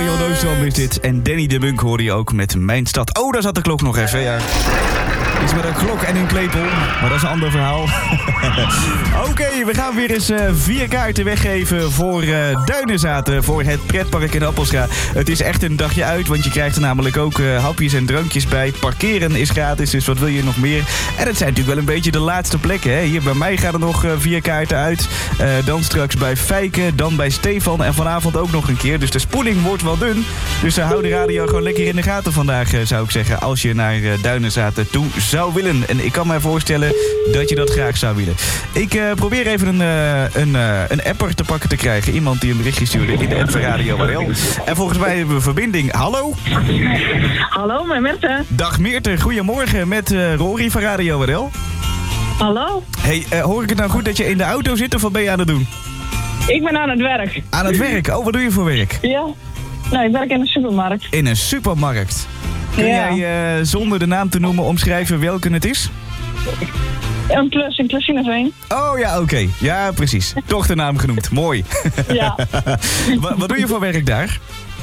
Arjan Oostrom is dit. En Danny de Munk hoorde je ook met Mijn Stad. Oh, daar zat de klok nog even, ja. Iets met een klok en een klepel, maar dat is een ander verhaal. Oké, we gaan weer eens 4 kaarten weggeven voor Duinezaten, voor het pretpark in Appelscha. Het is echt een dagje uit, want je krijgt er namelijk ook hapjes en drankjes bij. Parkeren is gratis, dus wat wil je nog meer? En het zijn natuurlijk wel een beetje de laatste plekken. Hè? Hier bij mij gaan er nog 4 kaarten uit. Dan straks bij Fijke, dan bij Stefan en vanavond ook nog een keer. Dus de spoeling wordt wel dun. Dus hou de radio gewoon lekker in de gaten vandaag, zou ik zeggen. Als je naar Duinezaten toe zou willen. En ik kan mij voorstellen dat je dat graag zou willen. Ik probeer even een apper te pakken te krijgen. Iemand die een berichtje stuurde in de app van Radio WL. En volgens mij hebben we verbinding. Hallo? Hallo, met Meerte. Dag Meerte, goedemorgen met Rory van Radio WL. Hallo. Hey, hoor ik het nou goed dat je in de auto zit of wat ben je aan het doen? Ik ben aan het werk. Aan het werk? Oh, wat doe je voor werk? Ja. Nou, ik werk in een supermarkt. In een supermarkt. Kun jij zonder de naam te noemen omschrijven welke het is? Een plus in Klassineveen. Oh ja, oké. Ja, precies. Toch de naam genoemd. Mooi. Ja. Wat doe je voor werk daar?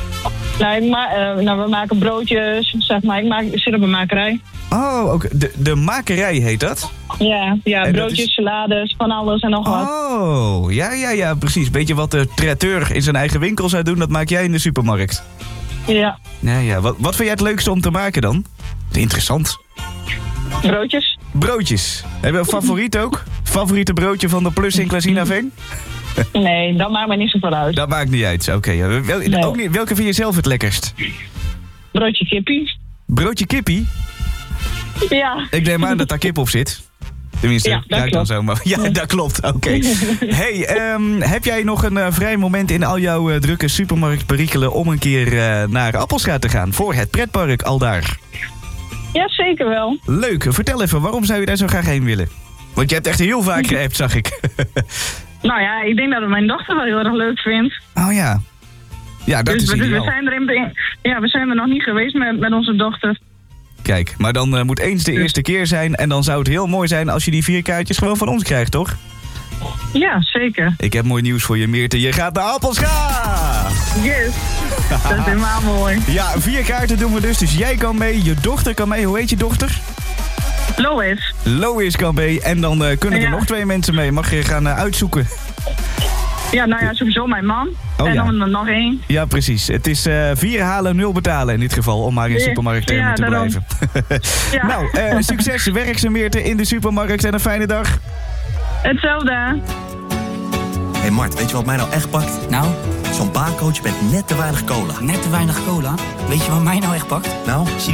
Nou, we maken broodjes, zeg maar. Ik zit op een makerij. Oh, oké. De makerij heet dat? Ja, en broodjes, salades, van alles en nog wat. Oh, ja, precies. Beetje wat de traiteur in zijn eigen winkel zou doen, dat maak jij in de supermarkt. Ja. Ja. Wat vind jij het leukste om te maken dan? Interessant. Broodjes. Broodjes. Heb je een favoriet ook? Favoriete broodje van de Plus in Klassineveen? Nee, dat maakt mij niet zoveel uit. Dat maakt niet uit, oké. Nee. Ook niet. Welke vind je zelf het lekkerst? Broodje kippie. Broodje kippie? Ja. Ik neem aan dat daar kip op zit. Tenminste, ja, dat klopt. Dan zo, maar ja, dat klopt. Oké. Hey, heb jij nog een vrij moment in al jouw drukke supermarktperikelen om een keer naar Appelscha te gaan voor het pretpark aldaar? Ja, zeker wel. Leuk. Vertel even, waarom zou je daar zo graag heen willen? Want je hebt echt heel vaak geappt, zag ik. Nou ja, ik denk dat het mijn dochter wel heel erg leuk vindt. Oh ja. Ja, dat is ideaal. We zijn er nog niet geweest met onze dochter. Kijk, maar dan moet eens de eerste keer zijn. En dan zou het heel mooi zijn als je die 4 kaartjes gewoon van ons krijgt, toch? Ja, zeker. Ik heb mooi nieuws voor je, Meerte. Je gaat naar Appelscha! Yes. Dat is helemaal mooi. Ja, 4 kaarten doen we dus jij kan mee, je dochter kan mee. Hoe heet je dochter? Lois. Lois kan mee. En dan kunnen er nog 2 mensen mee. Mag je gaan uitzoeken? Ja, nou ja, sowieso mijn man. Oh, en ja. dan nog 1. Ja, precies. Het is 4 halen, 0 betalen in dit geval. Om maar in supermarkttermen te blijven. Ja. Nou, succes. Werkzaamheden in de supermarkt en een fijne dag. Hetzelfde. Hé Mart, weet je wat mij nou echt pakt? Nou? Zo'n baancoach met net te weinig cola. Net te weinig cola? Weet je wat mij nou echt pakt? Nou?